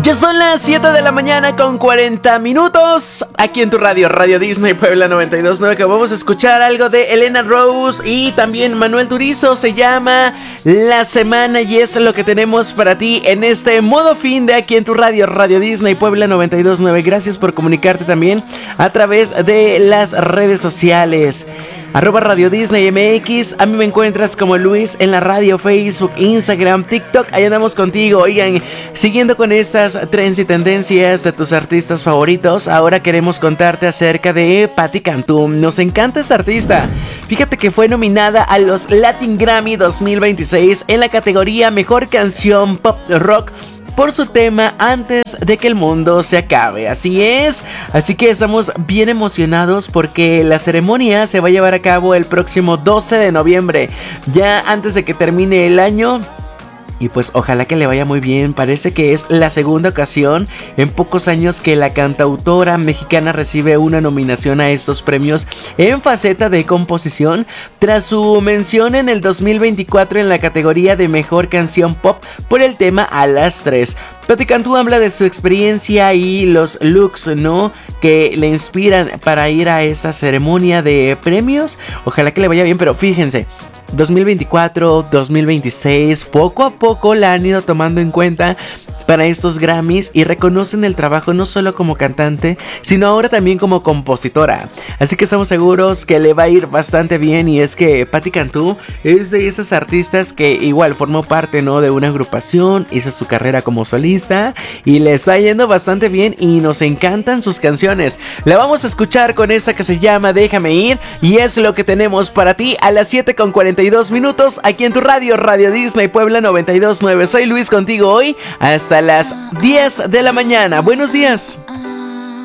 Ya son las 7 de la mañana con 40 minutos. Aquí en tu radio, Radio Disney Puebla 92.9, que vamos a escuchar algo de Elena Rose y también Manuel Turizo. Se llama La Semana y es lo que tenemos para ti en este modo fin de aquí en tu radio, Radio Disney Puebla 92.9. Gracias por comunicarte también a través de las redes sociales. @Radio Disney MX. A mí me encuentras como Luis en la radio, Facebook, Instagram, TikTok. Ahí andamos contigo. Oigan, siguiendo con estas trends y tendencias de tus artistas favoritos, ahora queremos contarte acerca de Patti Cantú. Nos encanta esta artista. Fíjate que fue nominada a los Latin Grammy 2026 en la categoría Mejor Canción Pop Rock por su tema Antes de que el mundo se acabe. Así es, así que estamos bien emocionados porque la ceremonia se va a llevar a cabo el próximo 12 de noviembre, ya antes de que termine el año. Y pues ojalá que le vaya muy bien. Parece que es la segunda ocasión en pocos años que la cantautora mexicana recibe una nominación a estos premios en faceta de composición, tras su mención en el 2024 en la categoría de Mejor Canción Pop por el tema A las 3. Patti Cantú habla de su experiencia y los looks, ¿no?, que le inspiran para ir a esta ceremonia de premios. Ojalá que le vaya bien, pero fíjense, 2024, 2026, poco a poco la han ido tomando en cuenta para estos Grammys y reconocen el trabajo no solo como cantante, sino ahora también como compositora. Así que estamos seguros que le va a ir bastante bien, y es que Patti Cantú es de esas artistas que igual formó parte, ¿no?, de una agrupación, hizo su carrera como solista y le está yendo bastante bien y nos encantan sus canciones. La vamos a escuchar con esta que se llama Déjame Ir y es lo que tenemos para ti a las 7:42 minutos aquí en tu radio, Radio Disney Puebla 92.9. Soy Luis contigo hoy hasta las 10 de la mañana. Buenos días.